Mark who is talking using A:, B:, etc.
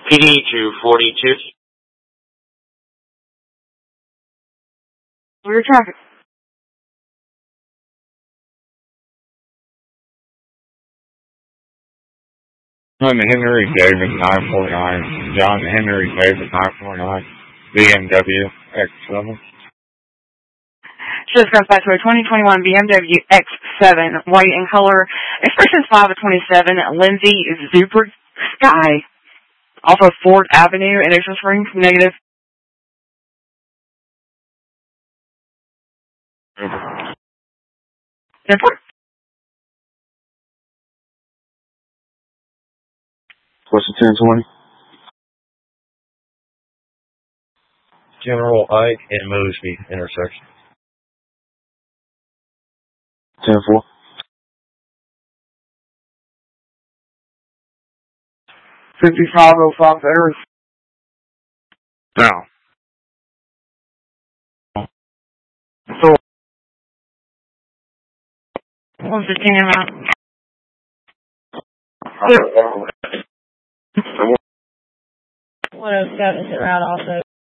A: PD 242.
B: Clear traffic.
C: John Henry David 949. John Henry David 949. BMW X7.
B: Shows comes back to a 2021 BMW X7, white in color. Expressions 5 of 27. Lindsay Zuper Sky. Off of Ford Avenue in Ocean Springs. Negative. Airport.
C: What's the 1020?
D: General Ike and Mosby intersection.
C: 10-4.
B: $5505 Harris.
C: Now.
B: So, 115 amount. 107 is route also.